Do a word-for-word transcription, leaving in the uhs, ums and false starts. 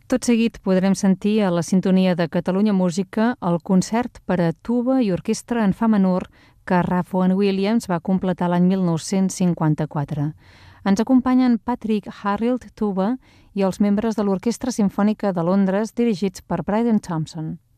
Tot seguit podrem sentir a la sintonia de Catalunya Música el concert per a tuba i orquestra en fa menor que Ralph Vaughan Williams va completar l'any mil nou-cents cinquanta-quatre. Ens acompanyen Patrick Harrild, tuba, i els membres de l'Orquestra Simfònica de Londres dirigits per Brydon Thompson.